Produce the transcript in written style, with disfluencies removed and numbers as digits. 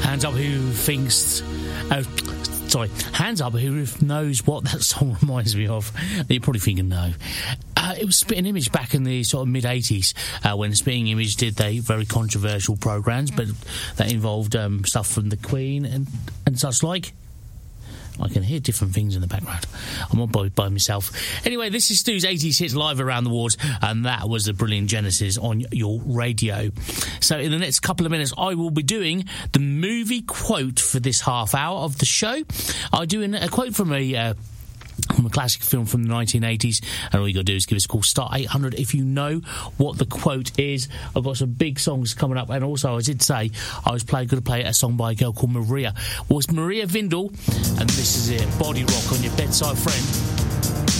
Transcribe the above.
Hands up who thinks... Hands up who knows what that song reminds me of. You're probably thinking no. It was Spitting Image back in the sort of mid-80s when Spitting Image did they very controversial programmes, but that involved stuff from the Queen and such like. I can hear different things in the background. I'm on by myself. Anyway, this is Stu's 80s Hits live around the world, and that was the brilliant Genesis on your radio. So in the next couple of minutes, I will be doing the movie quote for this half hour of the show. I'm doing a quote from a classic film from the 1980s, and all you got to do is give us a call, star 800, if you know what the quote is. I've got some big songs coming up, and also I did say I was going to play a song by a girl called Maria. Well, it's Maria Vindel, and this is it, Body Rock on your bedside friend.